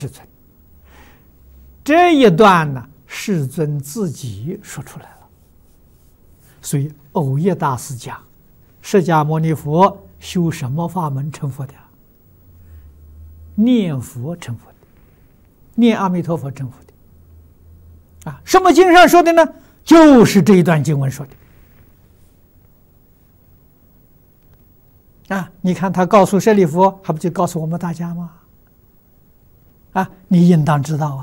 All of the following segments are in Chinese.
世尊。这一段呢，世尊自己说出来了。所以藕益大师讲，释迦牟尼佛修什么法门成佛的？念佛成佛的，念阿弥陀佛成佛的。什么经上说的呢？就是这一段经文说的。你看他告诉舍利弗，还不就告诉我们大家吗？你应当知道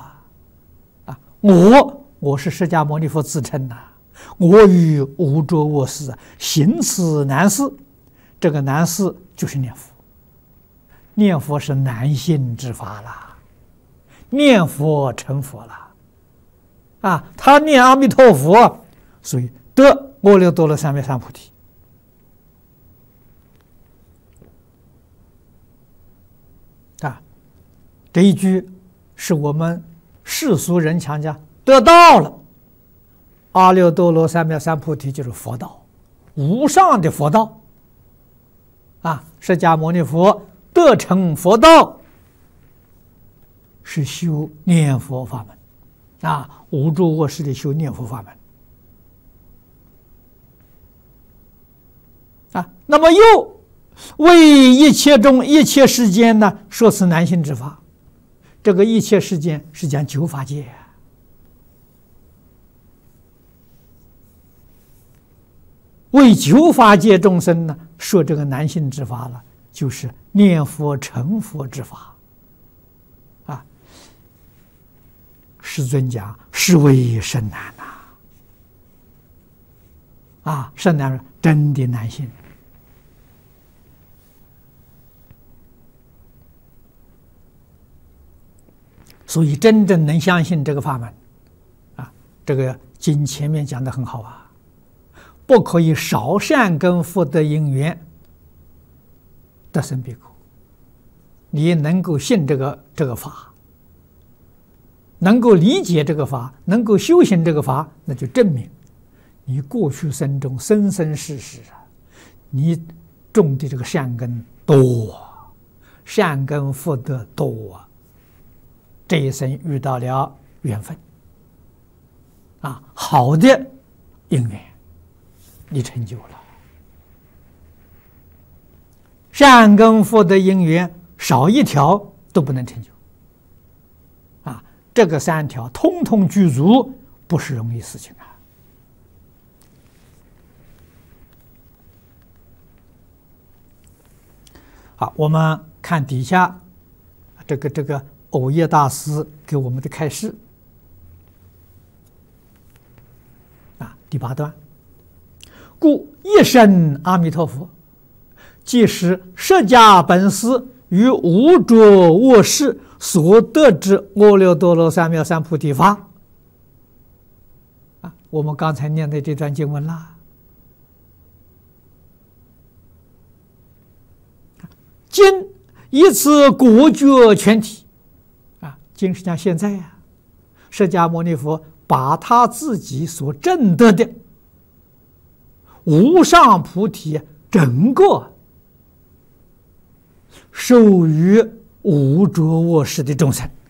我是释迦牟尼佛自称我与无着卧事，行此难事。这个难事就是念佛，念佛是难信之法了，念佛成佛了。他念阿弥陀佛，所以得阿耨多罗三藐三菩提。这一句是我们世俗人强讲得到了阿耨多罗三藐三菩提，就是佛道，无上的佛道。释迦牟尼佛得成佛道，是修念佛法门无着卧事的修念佛法门那么又为一切世间呢说此难信之法。这个一切世间是讲九法界为九法界众生呢说这个难信之法了，就是念佛成佛之法世尊讲是为甚难甚难，真的难信。所以真正能相信这个法门这个经前面讲的很好不可以少善根福德因缘得生彼国。你能够信这个法，能够理解这个法，能够修行这个法，那就证明你过去生中生生世世你种的这个善根多，善根福德多这一生遇到了缘分好的因缘，你成就了。善根福德因缘少一条都不能成就这个三条通通具足，不是容易事情好，我们看底下这个藕益大师给我们的开示第8段，故一生阿弥陀佛，即是释迦本师于无着卧事所得之阿耨多罗三藐三菩提法我们刚才念的这段经文啦。今以此果觉全体经是讲现在释迦牟尼佛把他自己所证得的无上菩提整个授予无着卧事的众生，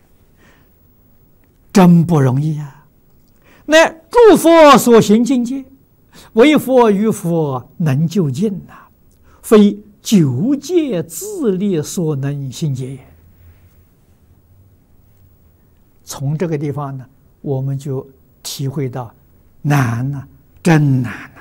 真不容易那诸佛所行境界，为佛与佛能究竟非九界自力所能行解也。从这个地方呢，我们就体会到难真难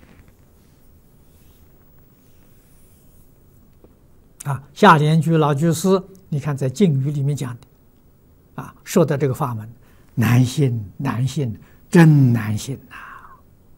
下联居老居士，你看在敬语里面讲的说的这个法门难信难信，真难信